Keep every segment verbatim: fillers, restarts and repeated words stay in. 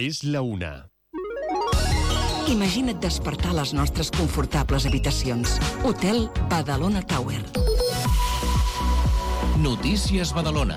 És la una. Imagina't despertar a les nostres confortables habitacions. Hotel Badalona Tower. Notícies Badalona.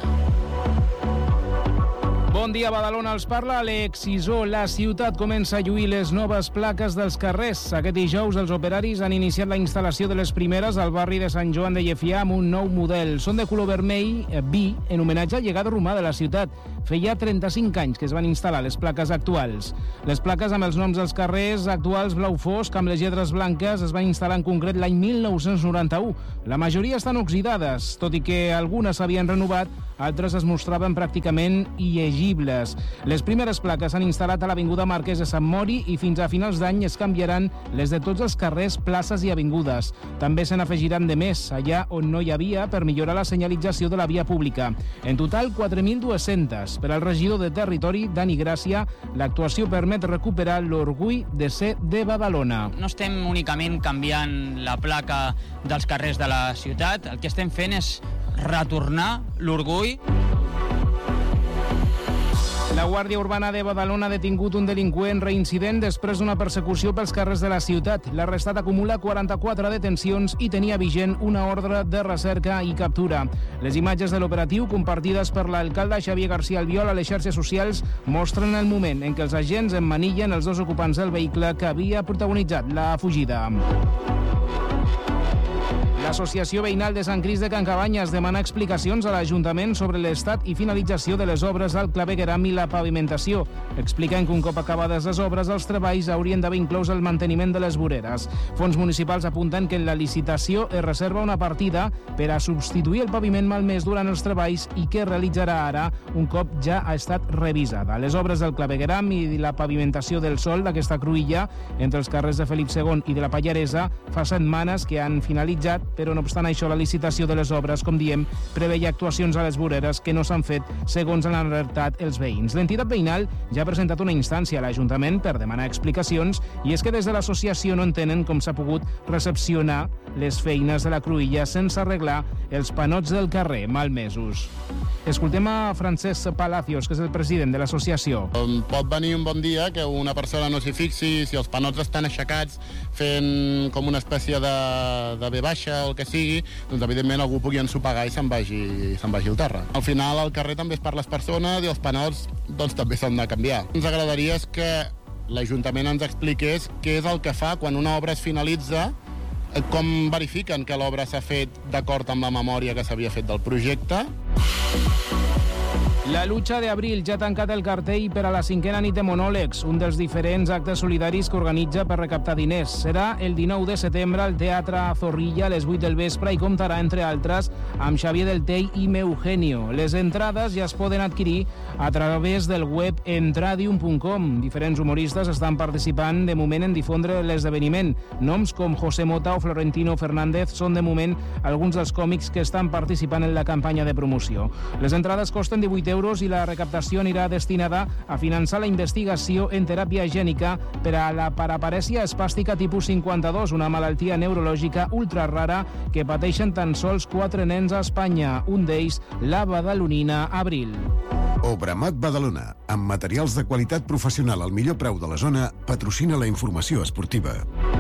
Bon dia, Badalona, els parla Alex Isó. La ciutat comença a lluir les noves plaques dels carrers. Aquest dijous els operaris han iniciat la instal·lació de les primeres al barri de Sant Joan de Llefià amb un nou model. Són de color vermell, eh, vi, en homenatge al llegat romà de la ciutat. Feia trenta-cinc anys que es van instal·lar les plaques actuals. Les plaques amb els noms dels carrers actuals blau fosc amb les lletres blanques es van instal·lar en concret l'any mil nou-cents noranta-u. La majoria estan oxidades, tot i que algunes s'havien renovat, altres es mostraven pràcticament illegibles. Les primeres plaques s'han instal·lat a l'Avinguda Marquès de Sant Mori i fins a finals d'any es canviaran les de tots els carrers, places i avingudes. També se n'afegiran de més, allà on no hi havia, per millorar la senyalització de la via pública. En total, quatre mil dues-centes. Per al regidor de Territori, Dani Gràcia, l'actuació permet recuperar l'orgull de ser de Badalona. No estem únicament canviant la placa dels carrers de la ciutat, el que estem fent és retornar l'orgull. La Guàrdia Urbana de Badalona ha detingut un delinqüent reincident després d'una persecució pels carrers de la ciutat. L'arrestat acumula quaranta-quatre detencions i tenia vigent una ordre de recerca i captura. Les imatges de l'operatiu, compartides per l'alcalde Xavier García Albiol a les xarxes socials, mostren el moment en què els agents emmanillen els dos ocupants del vehicle que havia protagonitzat la fugida. L'Associació Veïnal de Sant Crist de Can Cabanyes demana explicacions a l'Ajuntament sobre l'estat i finalització de les obres al clavegueram i la pavimentació. Expliquen que un cop acabades les obres, els treballs haurien d'haver inclòs el manteniment de les voreres. Fons municipals apunten que en la licitació es reserva una partida per a substituir el paviment malmès durant els treballs i que es realitzarà ara un cop ja ha estat revisada. Les obres del clavegueram i la pavimentació del sol d'aquesta cruïlla entre els carrers de Felip segon i de la Pallaresa fa setmanes que han finalitzat, però no obstant això la licitació de les obres, com diem, preveia actuacions a les voreres que no s'han fet segons han alertat els veïns. L'entitat veïnal ja ha presentat una instància a l'Ajuntament per demanar explicacions i és que des de l'associació no entenen com s'ha pogut recepcionar les feines de la cruïlla sense arreglar els panots del carrer malmesos. Escoltem a Francesc Palacios, que és el president de l'associació. Pot venir un bon dia que una persona no s'hi fixi si els panots estan aixecats fent com una espècie de, de ve baixa o el que sigui, doncs evidentment algú pugui ensopegar i se'n vagi, se'n vagi al terra. Al final el carrer també és per les persones i els panots doncs també s'han de canviar. Ens agradaria és que l'Ajuntament ens expliqués què és el que fa quan una obra es finalitza, com verifiquen que l'obra s'ha fet d'acord amb la memòria que s'havia fet del projecte. La Lucha de Abril ja ha tancat el cartell per a la cinquena nit de monòlegs, un dels diferents actes solidaris que organitza per recaptar diners. Serà el dinou de setembre al Teatre Zorrilla a les vuit del vespre i comptarà, entre altres, amb Xavier del Tell i Meugenio. Les entrades ja es poden adquirir a través del web entradium punt com. Diferents humoristes estan participant de moment en difondre l'esdeveniment. Noms com José Mota o Florentino Fernández són de moment alguns dels còmics que estan participant en la campanya de promoció. Les entrades costen divuit euros i la recaptació anirà destinada a finançar la investigació en teràpia gènica per a la paraparèsia espàstica tipus cinquanta-dos, una malaltia neurològica ultra rara que pateixen tan sols quatre nens a Espanya, un d'ells la badalonina Abril. Obramat Badalona, amb materials de qualitat professional al millor preu de la zona, patrocina la informació esportiva.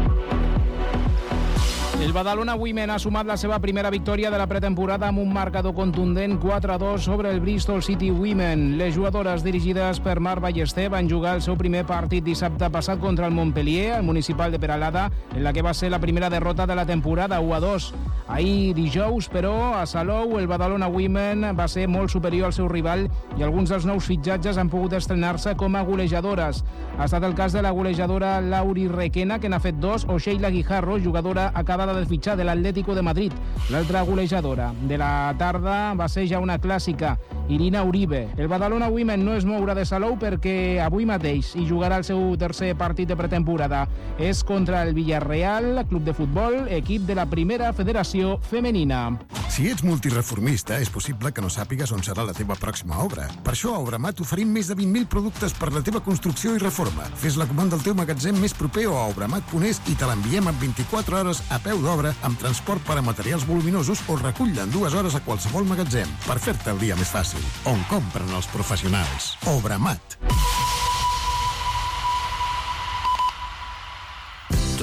El Badalona Women ha sumat la seva primera victòria de la pretemporada amb un marcador contundent quatre a dos sobre el Bristol City Women. Les jugadores dirigides per Marc Ballester van jugar el seu primer partit dissabte passat contra el Montpellier, al municipal de Peralada, en la que va ser la primera derrota de la temporada, u a dos. Ahir dijous, però, a Salou, el Badalona Women va ser molt superior al seu rival i alguns dels nous fitxatges han pogut estrenar-se com a golejadores. Ha estat el cas de la golejadora Lauri Requena, que n'ha fet dos, o Sheila Guijarro, jugadora acabada de fitxar de l'Atlético de Madrid. L'altra golejadora de la tarda va ser ja una clàssica, Irina Uribe. El Badalona Women no es mourà de Salou perquè avui mateix hi jugarà el seu tercer partit de pretemporada. És contra el Villarreal, club de futbol, equip de la primera federació femenina. Si ets multireformista, és possible que no sàpigues on serà la teva pròxima obra. Per això a Obramat oferim més de vint mil productes per la teva construcció i reforma. Fes la comanda al teu magatzem més proper o a obramat punt es i te l'enviem en vint-i-quatre hores a peu d'obra amb transport per a materials voluminosos o recull en dues hores a qualsevol magatzem per fer-te el dia més fàcil. On compren els professionals. Obramat.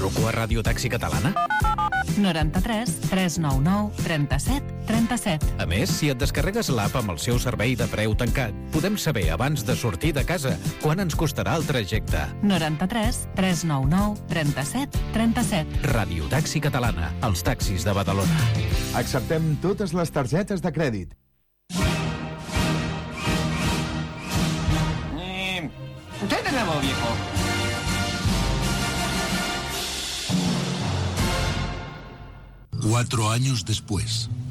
Truco a Ràdio Taxi Catalana? noranta-tres tres nou nou trenta-set trenta-set. A més, si et descarregues l'app amb el seu servei de preu tancat, podem saber abans de sortir de casa quan ens costarà el trajecte. noranta-tres tres nou nou trenta-set trenta-set. Ràdio Taxi Catalana, els taxis de Badalona. Acceptem totes les targetes de crèdit. Eh, ¿Qué de nuevo, viejo? Cuatro años después.